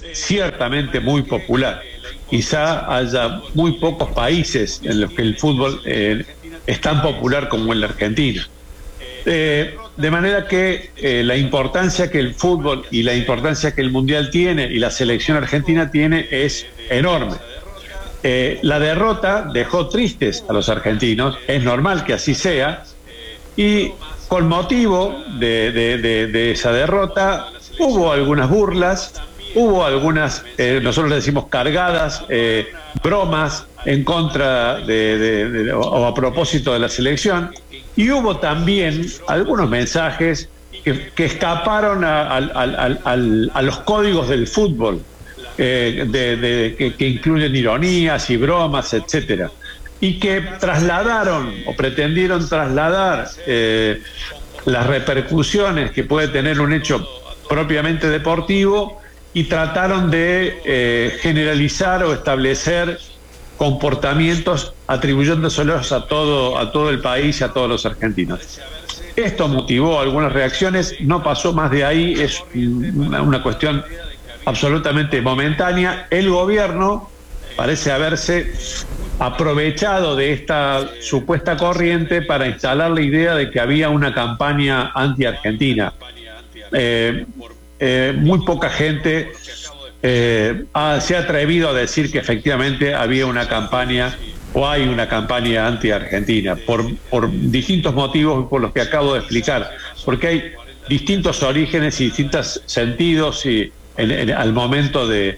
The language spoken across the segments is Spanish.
ciertamente muy popular. Quizá haya muy pocos países en los que el fútbol es tan popular como en la Argentina. De manera que la importancia que el fútbol y la importancia que el Mundial tiene y la selección argentina tiene es enorme. La derrota dejó tristes a los argentinos, es normal que así sea, y con motivo de esa derrota hubo algunas burlas, hubo algunas, nosotros le decimos cargadas, bromas en contra o a propósito de la selección, y hubo también algunos mensajes que escaparon a los códigos del fútbol, que incluyen ironías y bromas, etcétera, y que trasladaron o pretendieron trasladar las repercusiones que puede tener un hecho propiamente deportivo y trataron de generalizar o establecer comportamientos atribuyéndoselos a todo el país y a todos los argentinos. Esto motivó algunas reacciones, no pasó más de ahí, es una cuestión absolutamente momentánea. El gobierno parece haberse aprovechado de esta supuesta corriente para instalar la idea de que había una campaña anti-argentina. Muy poca gente se ha atrevido a decir que efectivamente había una campaña o hay una campaña anti-argentina por distintos motivos por los que acabo de explicar, porque hay distintos orígenes y distintos sentidos y al momento de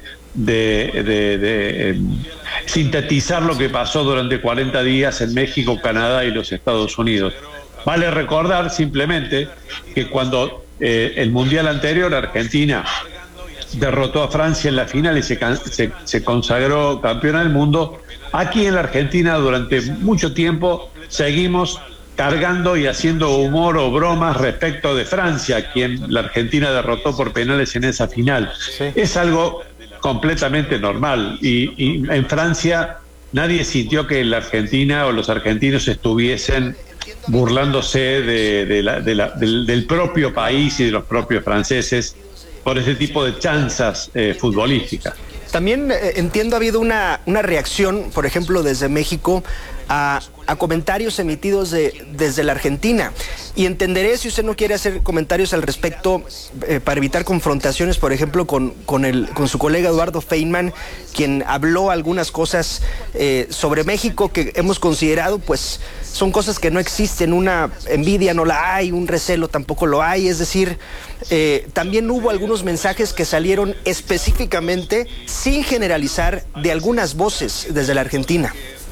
sintetizar lo que pasó durante 40 días en México, Canadá y los Estados Unidos. Vale recordar simplemente que cuando el Mundial anterior Argentina derrotó a Francia en la final y se consagró campeona del mundo, aquí en la Argentina durante mucho tiempo seguimos cargando y haciendo humor o bromas respecto de Francia, quien la Argentina derrotó por penales en esa final. Sí. Es algo completamente normal y en Francia nadie sintió que la Argentina o los argentinos estuviesen burlándose del propio país y de los propios franceses por ese tipo de chanzas futbolísticas. También entiendo ha habido una reacción, por ejemplo, desde México a comentarios emitidos desde la Argentina. Y entenderé si usted no quiere hacer comentarios al respecto para evitar confrontaciones, por ejemplo, con su colega Eduardo Feynman, quien habló algunas cosas sobre México que hemos considerado, pues, son cosas que no existen. Una envidia no la hay, un recelo tampoco lo hay. Es decir, también hubo algunos mensajes que salieron específicamente, sin generalizar, de algunas voces desde la Argentina.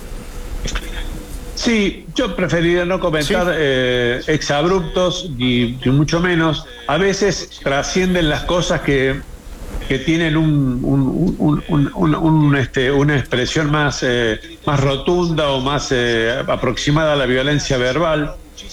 Sí, yo preferiría no comentar exabruptos y mucho menos. A veces trascienden las cosas que tienen una expresión más rotunda o más aproximada a la violencia verbal.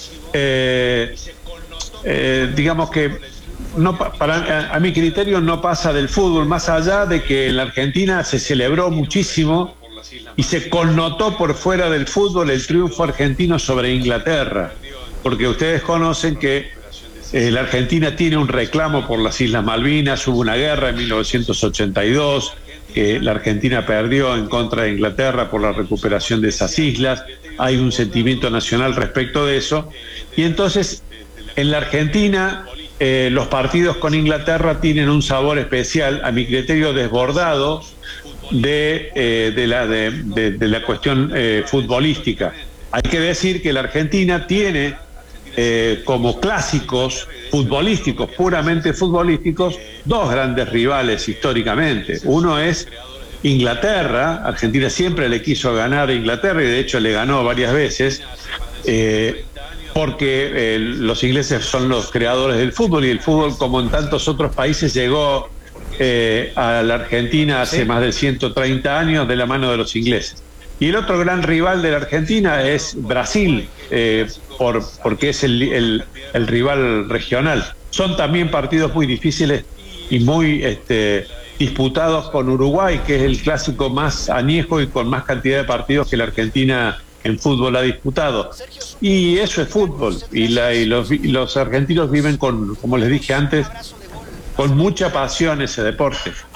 Digamos que a mi criterio no pasa del fútbol, más allá de que en la Argentina se celebró muchísimo y se connotó por fuera del fútbol el triunfo argentino sobre Inglaterra, porque ustedes conocen que la Argentina tiene un reclamo por las Islas Malvinas, hubo una guerra en 1982, que la Argentina perdió en contra de Inglaterra por la recuperación de esas islas, hay un sentimiento nacional respecto de eso, y entonces en la Argentina los partidos con Inglaterra tienen un sabor especial, a mi criterio desbordado, de la cuestión futbolística. Hay que decir que la Argentina tiene como clásicos futbolísticos, puramente futbolísticos, dos grandes rivales históricamente. Uno es Inglaterra. Argentina siempre le quiso ganar a Inglaterra y de hecho le ganó varias veces, porque los ingleses son los creadores del fútbol y el fútbol, como en tantos otros países, llegó a la Argentina hace más de 130 años de la mano de los ingleses. Y el otro gran rival de la Argentina es Brasil, porque es el rival regional. Son también partidos muy difíciles y muy disputados con Uruguay, que es el clásico más añejo y con más cantidad de partidos que la Argentina en fútbol ha disputado. Y eso es fútbol. Y los argentinos viven como les dije antes, con mucha pasión ese deporte.